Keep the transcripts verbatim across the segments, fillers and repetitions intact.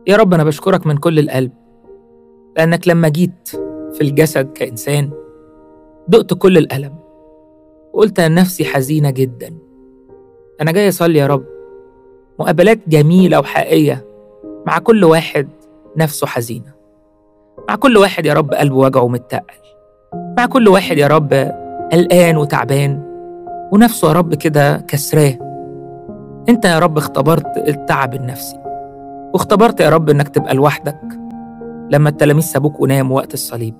يا رب أنا بشكرك من كل القلب، لأنك لما جيت في الجسد كإنسان دقت كل الألم وقلت أن نفسي حزينة جدا. أنا جاي أصلي يا رب مقابلات جميلة وحقيقية مع كل واحد نفسه حزينة، مع كل واحد يا رب قلبه وجعه ومتقل، مع كل واحد يا رب قلقان وتعبان ونفسه يا رب كده كسراه. أنت يا رب اختبرت التعب النفسي، واختبرت يا رب إنك تبقى لوحدك لما التلاميذ سابوك وناموا وقت الصليب.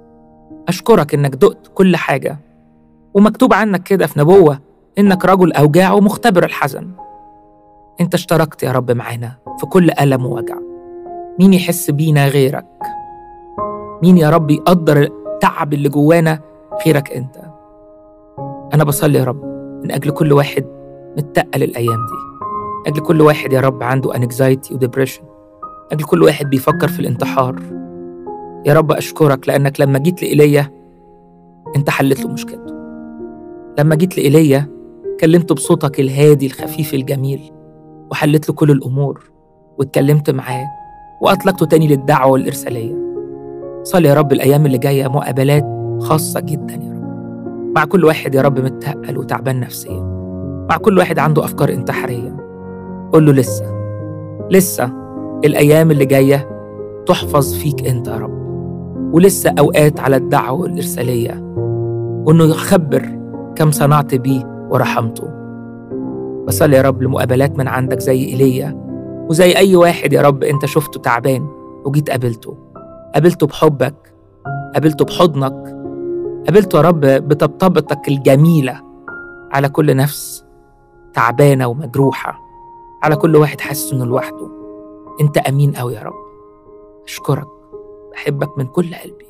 أشكرك إنك دقت كل حاجة، ومكتوب عنك كده في نبوة إنك رجل أوجاع ومختبر الحزن. أنت اشتركت يا رب معانا في كل ألم ووجع. مين يحس بينا غيرك؟ مين يا رب يقدر التعب اللي جوانا غيرك أنت؟ أنا بصلي يا رب من أجل كل واحد متقل الأيام دي، أجل كل واحد يا رب عنده anxiety وديبريشن، أجل كل واحد بيفكر في الانتحار. يا رب أشكرك لأنك لما جيت لإيليا أنت حلت له مشكلته. لما جيت لإيليا كلمته بصوتك الهادي الخفيف الجميل وحلت له كل الأمور، واتكلمت معاه وأطلقته تاني للدعوة والإرسالية. صلي يا رب الأيام اللي جاية مقابلات خاصة جدا يا رب مع كل واحد يا رب متقل وتعبان نفسيا، مع كل واحد عنده أفكار انتحارية. قول له لسه لسه الأيام اللي جاية تحفظ فيك أنت يا رب، ولسه أوقات على الدعوة والإرسالية، وإنه يخبر كم صنعت بيه ورحمته. بصلي يا رب لمقابلات من عندك زي إيليا وزي أي واحد يا رب أنت شفته تعبان وجيت قابلته قابلته بحبك، قابلته بحضنك، قابلته يا رب بطبطبتك الجميلة على كل نفس تعبانة ومجروحة، على كل واحد حاسس إنه لوحده. أنت أمين أوي يا رب. أشكرك، بحبك من كل قلبي.